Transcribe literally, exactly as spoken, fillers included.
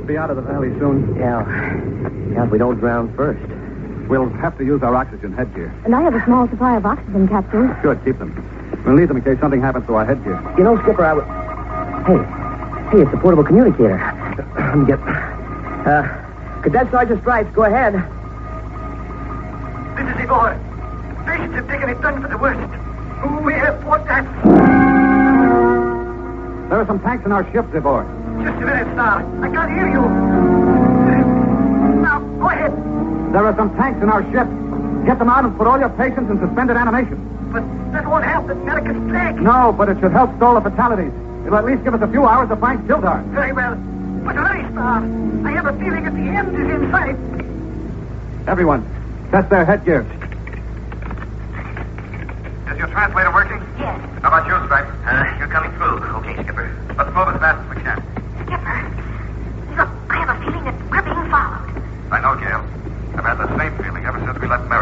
must be out of the valley soon. Yeah. Yeah, if we don't drown first. We'll have to use our oxygen headgear. And I have a small supply of oxygen capsules. Good, keep them. We'll need them in case something happens to our headgear. You know, Skipper, I would... Hey. Hey, it's a portable communicator. Let me get... Uh, Cadet Sergeant Stripes, go ahead. This is Igor. Patients have taken it done for the worst. We have fought that. There are some tanks in our ship, Zivor. Just a minute, sir. I can't hear you. Now, go ahead. There are some tanks in our ship. Get them out and put all your patients in suspended animation. But that won't help the American flag. No, but it should help stall the fatalities. It'll at least give us a few hours to find Kildar. Very well. But hurry, Star. I have a feeling that the end is in sight. Everyone, test their headgear. Is your translator working? Yes. How about you, Stripes? Uh, you're coming through. Okay, Skipper. Let's move as fast as we can. Skipper, look, I have a feeling that we're being followed. I know, Gail. I've had the same feeling ever since we left America.